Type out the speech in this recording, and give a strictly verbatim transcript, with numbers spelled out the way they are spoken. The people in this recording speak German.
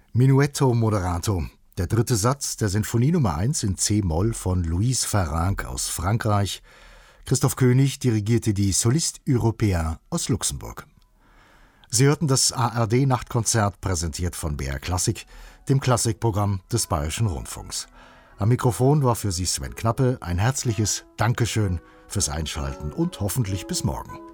Menuetto Moderato, der dritte Satz der Sinfonie Nummer eins in C-Moll von Louise Farrenc aus Frankreich. Christoph König dirigierte die Solistes Européens aus Luxemburg. Sie hörten das A R D-Nachtkonzert, präsentiert von B R Klassik, dem Klassikprogramm des Bayerischen Rundfunks. Am Mikrofon war für Sie Sven Knappe. Ein herzliches Dankeschön fürs Einschalten und hoffentlich bis morgen.